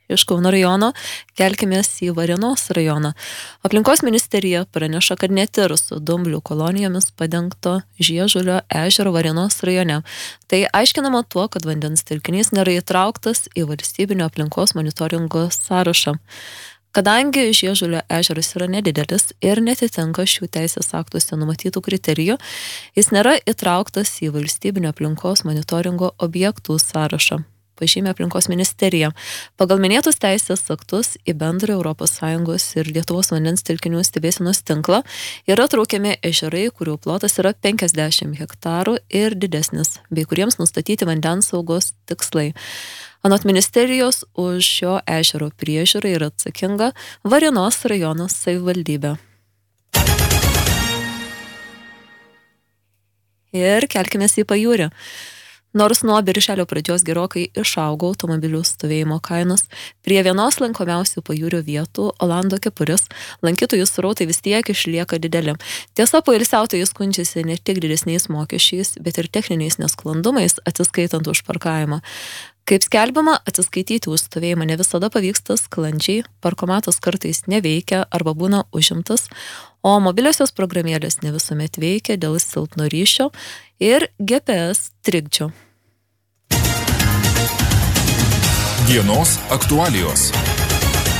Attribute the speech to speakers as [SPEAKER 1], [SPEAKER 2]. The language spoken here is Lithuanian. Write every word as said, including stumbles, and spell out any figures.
[SPEAKER 1] Iš Kauno rajono kelkimės į Varėnos rajoną. Aplinkos ministerija praneša, kad net ir su dumblių kolonijomis padengto Žiežulio ežero Varėnos rajone. Tai aiškinama tuo, kad vandens telkinys nėra įtrauktas į valstybinio aplinkos monitoringo sąrašą. Kadangi Žiežulio ežeras yra nedidelis ir netitinka šių teisės aktuose numatytų kriterijų, jis nėra įtrauktas į valstybinio aplinkos monitoringo objektų sąrašą. Pažymė aplinkos ministerija. Pagal minėtus teisės aktus į bendrą Europos Sąjungos ir Lietuvos vandens telkinių stebėsenos tinklą yra traukiami ežerai, kurių plotas yra penkiasdešimt hektarų ir didesnis, bei kuriems nustatyti vandens saugos tikslai. Anot ministerijos už šio ežero priežiūrą yra atsakinga Varėnos rajono savivaldybė. Ir kelkimės į pajūrį. Nors nuo birželio pradžios gerokai išaugo automobilių stovėjimo kainos, prie vienos lankomiausių pajūrio vietų, Olando kepurės, lankytojų srautai vis tiek išlieka dideli. Tiesa, poilsiautojai skundžiasi ne tik didesniais mokesčiais, bet ir techniniais nesklandumais atsiskaitant už parkavimą. Kaip skelbiama, atsiskaityti už stovėjimą ne visada pavyksta sklandžiai, parkomatas kartais neveikia arba būna užimtas, o mobiliosios programėlės ne visuomet veikia dėl silpno ryšio ir G P S trikdžių.
[SPEAKER 2] Dienos aktualijos.